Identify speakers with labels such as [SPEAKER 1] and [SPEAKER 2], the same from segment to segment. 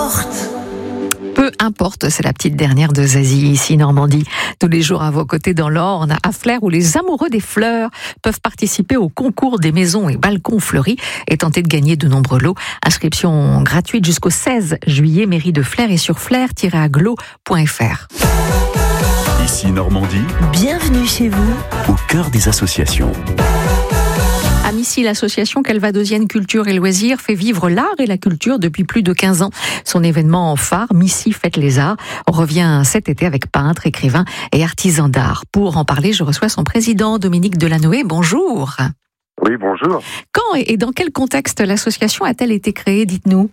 [SPEAKER 1] Peu importe, c'est la petite dernière de Zazie, ici Normandie. Tous les jours à vos côtés dans l'Orne, à Flers, où les amoureux des fleurs peuvent participer au concours des maisons et balcons fleuris et tenter de gagner de nombreux lots. Inscription gratuite jusqu'au 16 juillet, mairie de Flers et sur flers-aglo.fr.
[SPEAKER 2] Ici Normandie,
[SPEAKER 3] Bienvenue chez vous,
[SPEAKER 2] au cœur des associations.
[SPEAKER 1] À Missy, l'association Calvadosienne Culture et Loisirs fait vivre l'art et la culture depuis plus de 15 ans. Son événement phare, Missy Fête les Arts, revient cet été avec peintres, écrivains et artisans d'art. Pour en parler, je reçois son président, Dominique Delanoë. Bonjour.
[SPEAKER 4] Oui, bonjour.
[SPEAKER 1] Quand et dans quel contexte l'association a-t-elle été créée, dites-nous?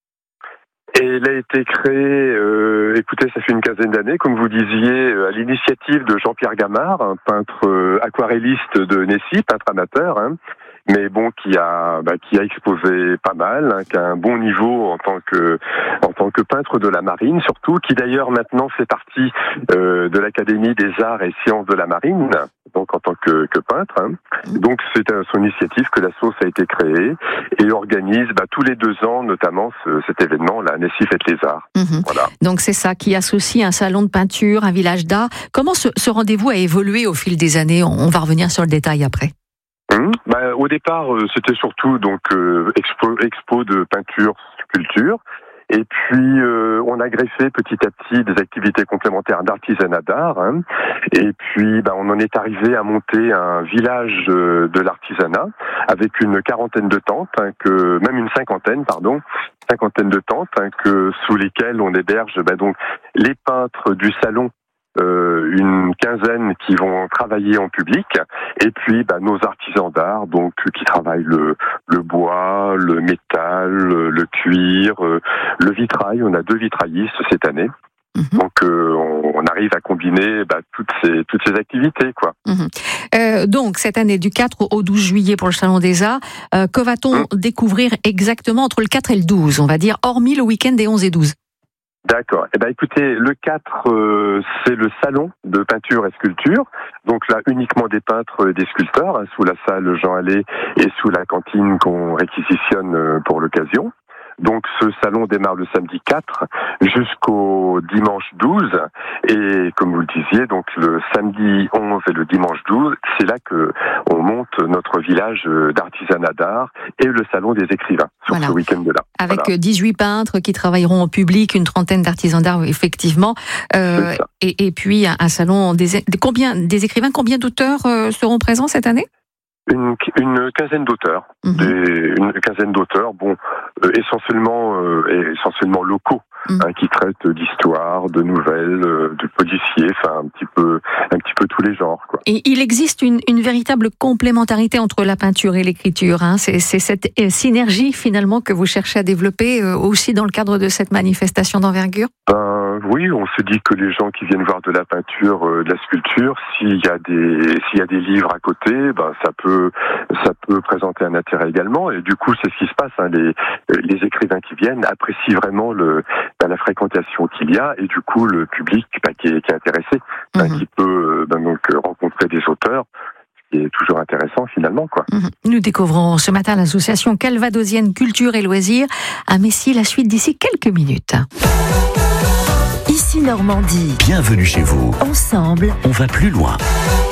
[SPEAKER 4] Elle a été créée, écoutez, ça fait une quinzaine d'années, comme vous disiez, à l'initiative de Jean-Pierre Gamard, un peintre aquarelliste de Nessy, peintre amateur, mais bon, qui a exposé pas mal, qui a un bon niveau en tant que peintre de la marine, surtout, qui d'ailleurs maintenant fait partie de l'Académie des Arts et Sciences de la Marine, donc en tant que peintre. Donc c'est à son initiative que l'asso a été créée et organise tous les 2 ans, notamment cet événement, la Nessy Fête les Arts. Voilà.
[SPEAKER 1] Donc c'est ça, qui associe un salon de peinture, un village d'art. Comment ce rendez-vous a évolué au fil des années? On va revenir sur le détail après.
[SPEAKER 4] Au départ, c'était surtout donc expo de peinture, sculpture. Et puis, on a greffé petit à petit des activités complémentaires d'artisanat d'art. Et puis, on en est arrivé à monter un village de l'artisanat avec une quarantaine de tentes, même une cinquantaine de tentes, sous lesquelles on héberge donc les peintres du salon. Une quinzaine qui vont travailler en public, et puis nos artisans d'art, donc qui travaillent le bois, le métal, le cuir, le vitrail. On a 2 vitraillistes cette année. Donc on arrive à combiner toutes ces activités, quoi.
[SPEAKER 1] Donc cette année, du 4 au 12 juillet pour le Salon des Arts, que va-t-on découvrir exactement entre le 4 et le 12, on va dire, hormis le week-end des 11 et 12?
[SPEAKER 4] D'accord. Écoutez, le 4, c'est le salon de peinture et sculpture. Donc là, uniquement des peintres et des sculpteurs, sous la salle Jean Allais et sous la cantine qu'on réquisitionne pour l'occasion. Donc ce salon démarre le samedi 4 jusqu'au dimanche 12. Et comme vous le disiez, donc le samedi 11 et le dimanche 12, c'est là que on monte notre village d'artisanat d'art et le salon des écrivains sur ce week-end-là.
[SPEAKER 1] Avec 18 peintres qui travailleront en public, une trentaine d'artisans d'art, effectivement. Et puis un salon des écrivains. Combien d'auteurs seront présents cette année?
[SPEAKER 4] Une quinzaine d'auteurs, essentiellement locaux, qui traitent d'histoire, de nouvelles, de policiers, un petit peu tous les genres, quoi.
[SPEAKER 1] Et il existe une véritable complémentarité entre la peinture et l'écriture, C'est cette synergie finalement que vous cherchez à développer aussi dans le cadre de cette manifestation d'envergure.
[SPEAKER 4] Oui, on se dit que les gens qui viennent voir de la peinture, de la sculpture, s'il y a des livres à côté, ça peut présenter un intérêt également. Et du coup, c'est ce qui se passe. Les écrivains qui viennent apprécient vraiment la fréquentation qu'il y a, et du coup le public qui est intéressé, qui peut donc rencontrer des auteurs. Qui est toujours intéressant finalement, quoi.
[SPEAKER 1] Nous découvrons ce matin l'association Calvadosienne Culture et Loisirs à Messy. La suite d'ici quelques minutes.
[SPEAKER 3] Ici Normandie.
[SPEAKER 2] Bienvenue chez vous.
[SPEAKER 3] Ensemble,
[SPEAKER 2] On va plus loin.